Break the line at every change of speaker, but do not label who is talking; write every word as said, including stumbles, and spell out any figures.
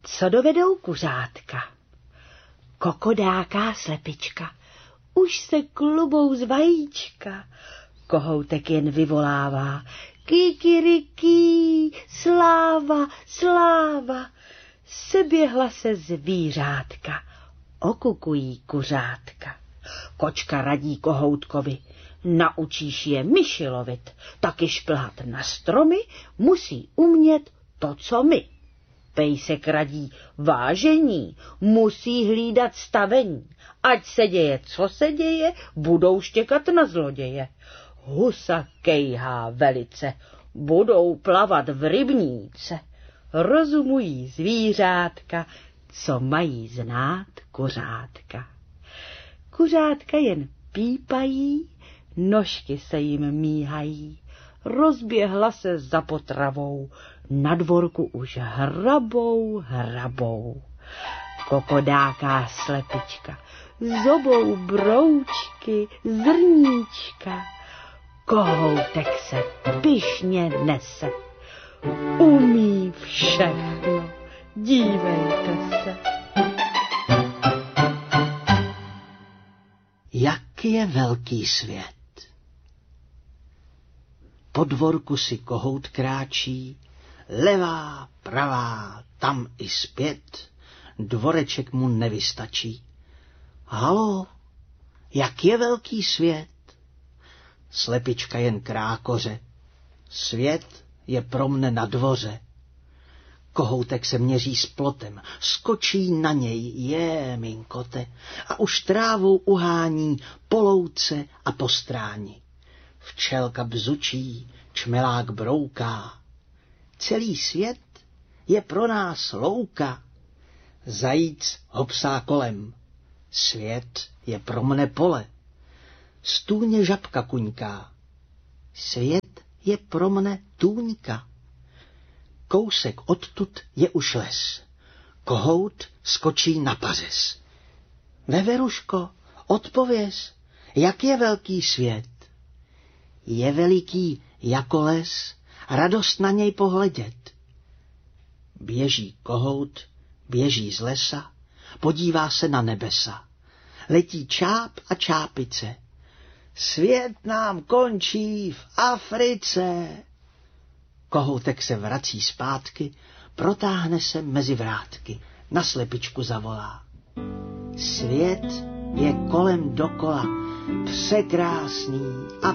Co dovedou kuřátka? Kokodáká slepička, už se klubou z vajíčka. Kohoutek jen vyvolává, kikiriký, sláva, sláva. Seběhla se zvířátka, okukují kuřátka. Kočka radí kohoutkovi, naučíš je myši lovit, taky šplhat na stromy, musí umět to, co my. Pejsek radí, vážení, musí hlídat stavení, ať se děje, co se děje, budou štěkat na zloděje. Husa kejhá velice, budou plavat v rybníce. Rozumují zvířátka, co mají znát kuřátka. Kuřátka jen pípají, nožky se jim míhají. Rozběhla se za potravou, na dvorku už hrabou, hrabou. Kokodáká slepička, zobou broučky, zrníčka. Kohoutek se pyšně nese, umí všechno, dívejte se.
Jak je velký svět. Po dvorku si kohout kráčí, levá, pravá, tam i zpět, dvoreček mu nevystačí. Halo, jak je velký svět? Slepička jen krákoře, svět je pro mne na dvoře. Kohoutek se měří s plotem, skočí na něj, je, minkote, a už trávou uhání po louce a po stráni. Včelka bzučí, čmelák brouká. Celý svět je pro nás louka. Zajíc hopsá kolem. Svět je pro mne pole. Stůně žabka kuňká. Svět je pro mne tůňka. Kousek odtud je už les. Kohout skočí na pařez. Veveruško, odpověz, jak je velký svět? Je veliký jako les, radost na něj pohledět. Běží kohout, běží z lesa, podívá se na nebesa. Letí čáp a čápice. Svět nám končí v Africe. Kohoutek se vrací zpátky, protáhne se mezi vrátky, na slepičku zavolá. Svět je kolem dokola, překrásný a